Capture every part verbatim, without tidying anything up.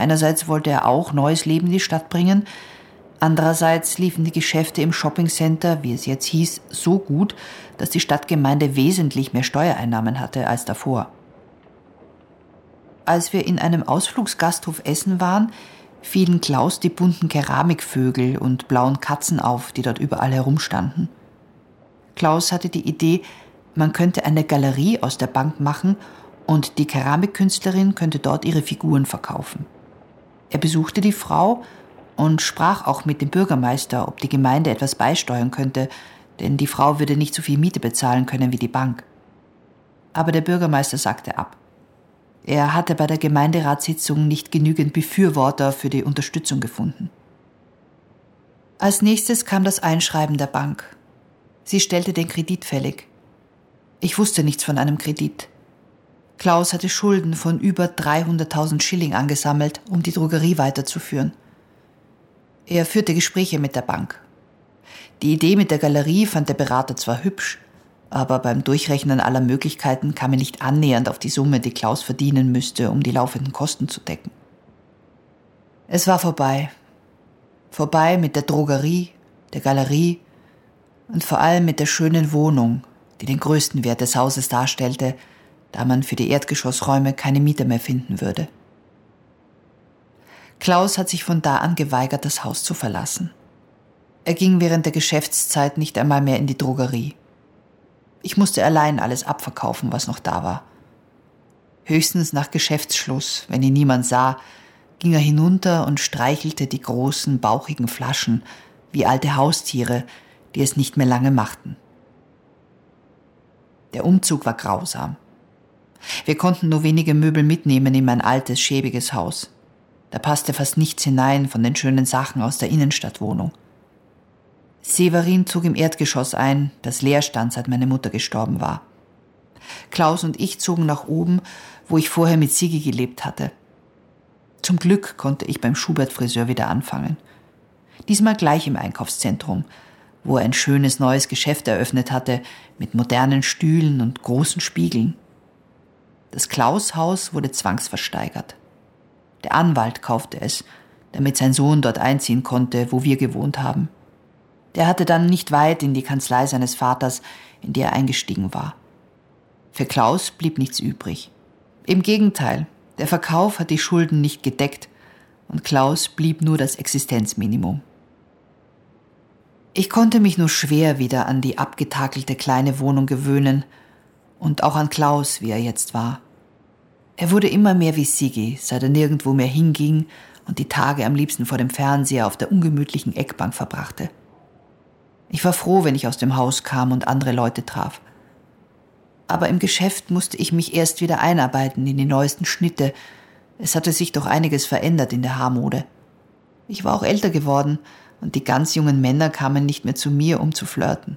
Einerseits wollte er auch neues Leben in die Stadt bringen, andererseits liefen die Geschäfte im Shoppingcenter, wie es jetzt hieß, so gut, dass die Stadtgemeinde wesentlich mehr Steuereinnahmen hatte als davor. Als wir in einem Ausflugsgasthof essen waren, fielen Klaus die bunten Keramikvögel und blauen Katzen auf, die dort überall herumstanden. Klaus hatte die Idee, man könnte eine Galerie aus der Bank machen und die Keramikkünstlerin könnte dort ihre Figuren verkaufen. Er besuchte die Frau und sprach auch mit dem Bürgermeister, ob die Gemeinde etwas beisteuern könnte, denn die Frau würde nicht so viel Miete bezahlen können wie die Bank. Aber der Bürgermeister sagte ab. Er hatte bei der Gemeinderatssitzung nicht genügend Befürworter für die Unterstützung gefunden. Als nächstes kam das Einschreiben der Bank. Sie stellte den Kredit fällig. Ich wusste nichts von einem Kredit. Klaus hatte Schulden von über dreihunderttausend Schilling angesammelt, um die Drogerie weiterzuführen. Er führte Gespräche mit der Bank. Die Idee mit der Galerie fand der Berater zwar hübsch, aber beim Durchrechnen aller Möglichkeiten kam er nicht annähernd auf die Summe, die Klaus verdienen müsste, um die laufenden Kosten zu decken. Es war vorbei. Vorbei mit der Drogerie, der Galerie und vor allem mit der schönen Wohnung, die den größten Wert des Hauses darstellte, da man für die Erdgeschossräume keine Mieter mehr finden würde. Klaus hat sich von da an geweigert, das Haus zu verlassen. Er ging während der Geschäftszeit nicht einmal mehr in die Drogerie. Ich musste allein alles abverkaufen, was noch da war. Höchstens nach Geschäftsschluss, wenn ihn niemand sah, ging er hinunter und streichelte die großen, bauchigen Flaschen, wie alte Haustiere, die es nicht mehr lange machten. Der Umzug war grausam. Wir konnten nur wenige Möbel mitnehmen in mein altes, schäbiges Haus. Da passte fast nichts hinein von den schönen Sachen aus der Innenstadtwohnung. Severin zog im Erdgeschoss ein, das leer stand, seit meine Mutter gestorben war. Klaus und ich zogen nach oben, wo ich vorher mit Sigi gelebt hatte. Zum Glück konnte ich beim Schubert-Friseur wieder anfangen. Diesmal gleich im Einkaufszentrum, wo er ein schönes neues Geschäft eröffnet hatte, mit modernen Stühlen und großen Spiegeln. Das Klaus-Haus wurde zwangsversteigert. Der Anwalt kaufte es, damit sein Sohn dort einziehen konnte, wo wir gewohnt haben. Der hatte dann nicht weit in die Kanzlei seines Vaters, in die er eingestiegen war. Für Klaus blieb nichts übrig. Im Gegenteil, der Verkauf hat die Schulden nicht gedeckt und Klaus blieb nur das Existenzminimum. Ich konnte mich nur schwer wieder an die abgetakelte kleine Wohnung gewöhnen und auch an Klaus, wie er jetzt war. Er wurde immer mehr wie Sigi, seit er nirgendwo mehr hinging und die Tage am liebsten vor dem Fernseher auf der ungemütlichen Eckbank verbrachte. Ich war froh, wenn ich aus dem Haus kam und andere Leute traf. Aber im Geschäft musste ich mich erst wieder einarbeiten in die neuesten Schnitte. Es hatte sich doch einiges verändert in der Haarmode. Ich war auch älter geworden und die ganz jungen Männer kamen nicht mehr zu mir, um zu flirten.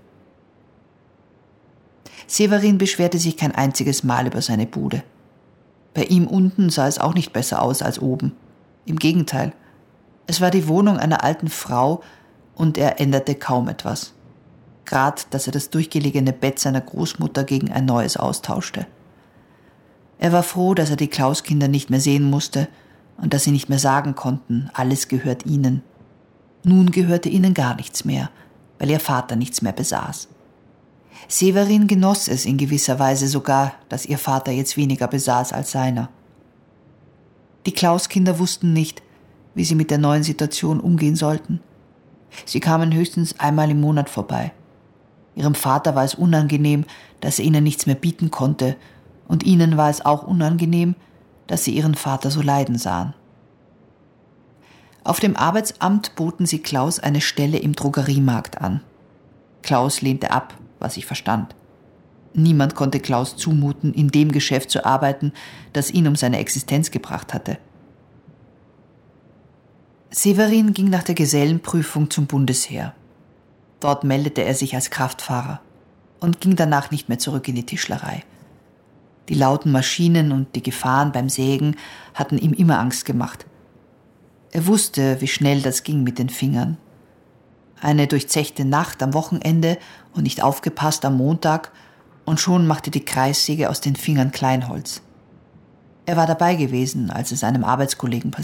Severin beschwerte sich kein einziges Mal über seine Bude. Bei ihm unten sah es auch nicht besser aus als oben. Im Gegenteil, es war die Wohnung einer alten Frau und er änderte kaum etwas. Grad, dass er das durchgelegene Bett seiner Großmutter gegen ein neues austauschte. Er war froh, dass er die Klauskinder nicht mehr sehen musste und dass sie nicht mehr sagen konnten, alles gehört ihnen. Nun gehörte ihnen gar nichts mehr, weil ihr Vater nichts mehr besaß. Severin genoss es in gewisser Weise sogar, dass ihr Vater jetzt weniger besaß als seiner. Die Klauskinder wussten nicht, wie sie mit der neuen Situation umgehen sollten. Sie kamen höchstens einmal im Monat vorbei. Ihrem Vater war es unangenehm, dass er ihnen nichts mehr bieten konnte, und ihnen war es auch unangenehm, dass sie ihren Vater so leiden sahen. Auf dem Arbeitsamt boten sie Klaus eine Stelle im Drogeriemarkt an. Klaus lehnte ab, was ich verstand. Niemand konnte Klaus zumuten, in dem Geschäft zu arbeiten, das ihn um seine Existenz gebracht hatte. Severin ging nach der Gesellenprüfung zum Bundesheer. Dort meldete er sich als Kraftfahrer und ging danach nicht mehr zurück in die Tischlerei. Die lauten Maschinen und die Gefahren beim Sägen hatten ihm immer Angst gemacht. Er wusste, wie schnell das ging mit den Fingern. Eine durchzechte Nacht am Wochenende und nicht aufgepasst am Montag und schon machte die Kreissäge aus den Fingern Kleinholz. Er war dabei gewesen, als es einem Arbeitskollegen passierte.